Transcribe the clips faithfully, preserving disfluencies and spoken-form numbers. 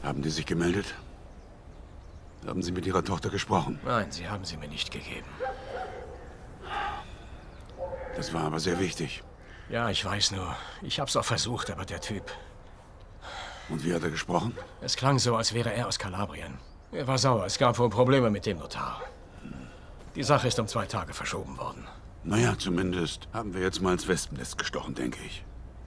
Haben die sich gemeldet? Haben Sie mit Ihrer Tochter gesprochen? Nein, sie haben sie mir nicht gegeben. Das war aber sehr wichtig. Ja, ich weiß nur. Ich hab's auch versucht, aber der Typ... Und wie hat er gesprochen? Es klang so, als wäre er aus Kalabrien. Er war sauer. Es gab wohl Probleme mit dem Notar. Die Sache ist um zwei Tage verschoben worden. Naja, zumindest haben wir jetzt mal ins Wespennest gestochen, denke ich.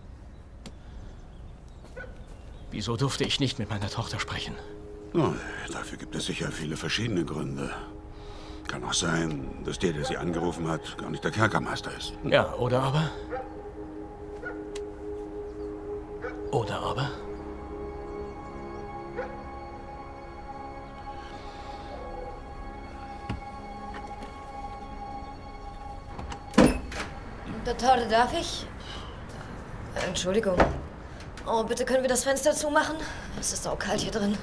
Wieso durfte ich nicht mit meiner Tochter sprechen? Oh, dafür gibt es sicher viele verschiedene Gründe. Kann auch sein, dass der, der sie angerufen hat, gar nicht der Kerkermeister ist. Ja, oder aber? Oder aber? Dottore, darf ich? Entschuldigung. Oh, bitte können wir das Fenster zumachen? Es ist auch kalt hier drin.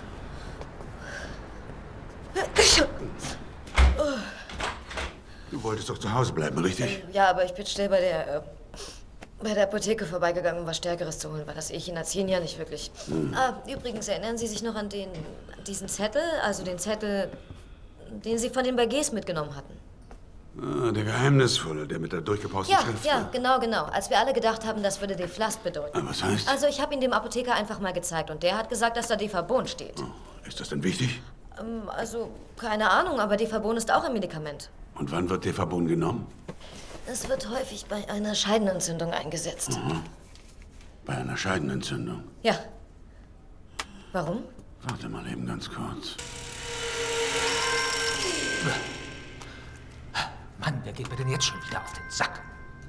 Du wolltest doch zu Hause bleiben, richtig? Ja, aber ich bin schnell bei der, äh, bei der Apotheke vorbeigegangen, um was Stärkeres zu holen, weil das Echinazin ja nicht wirklich... Hm. Ah, übrigens, erinnern Sie sich noch an den, diesen Zettel? Also den Zettel, den Sie von den Bergers mitgenommen hatten? Ah, der Geheimnisvolle, der mit der durchgepausten Ja, Schrift. ja, genau, genau. Als wir alle gedacht haben, das würde Deflast bedeuten. Ah, was heißt? Also ich habe ihn dem Apotheker einfach mal gezeigt und der hat gesagt, dass da Defabon steht. Oh, ist das denn wichtig? Ähm, also, keine Ahnung, aber Defabon ist auch ein Medikament. Und wann wird Defabon genommen? Es wird häufig bei einer Scheidenentzündung eingesetzt. Aha. Bei einer Scheidenentzündung? Ja. Warum? Warte mal eben ganz kurz. Mann, wer geht mir denn jetzt schon wieder auf den Sack?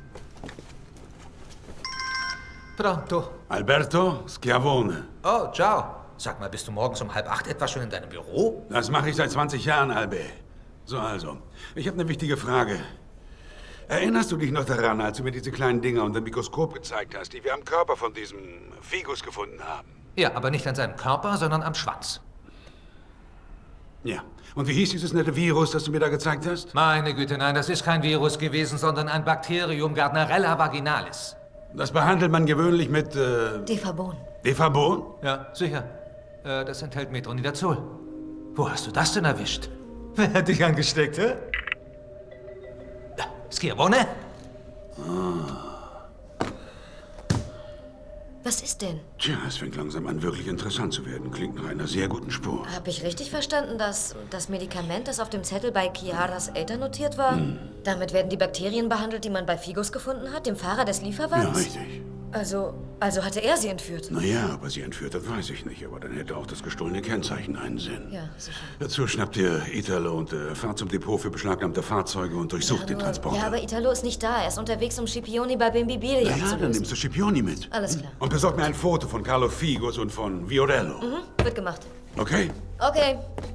Pronto. Alberto Schiavone. Oh, ciao. Sag mal, bist du morgens um halb acht etwa schon in deinem Büro? Das mache ich seit zwanzig Jahren, Albe. So also, ich habe eine wichtige Frage. Erinnerst du dich noch daran, als du mir diese kleinen Dinger unter dem Mikroskop gezeigt hast, die wir am Körper von diesem Figus gefunden haben? Ja, aber nicht an seinem Körper, sondern am Schwanz. Ja. Und wie hieß dieses nette Virus, das du mir da gezeigt hast? Meine Güte, nein, das ist kein Virus gewesen, sondern ein Bakterium, Gardnerella vaginalis. Das behandelt man gewöhnlich mit, äh... Defabon. Defabon? Ja, sicher. Äh, das enthält Metronidazol. Wo hast du das denn erwischt? Wer hat dich angesteckt, hä? Ja, Schiavone? Ah. Was ist denn? Tja, es fängt langsam an, wirklich interessant zu werden. Klingt nach einer sehr guten Spur. Habe ich richtig verstanden, dass das Medikament, das auf dem Zettel bei Chiaras Eltern notiert war, hm. damit werden die Bakterien behandelt, die man bei Figus gefunden hat, dem Fahrer des Lieferwagens? Ja, richtig. Also, also hatte er sie entführt? Naja, aber sie entführt hat, weiß ich nicht. Aber dann hätte auch das gestohlene Kennzeichen einen Sinn. Ja, sicher. Dazu schnappt ihr Italo und äh, fahrt zum Depot für beschlagnahmte Fahrzeuge und durchsucht ja, den nur, Transporter. Ja, aber Italo ist nicht da. Er ist unterwegs, um Scipioni bei Bimbibilia Na ja, abzulösen. dann nimmst du Scipioni mit. Alles klar. Und besorg mir ein Foto von Carlo Figus und von Viorello. Mhm, wird gemacht. Okay? Okay.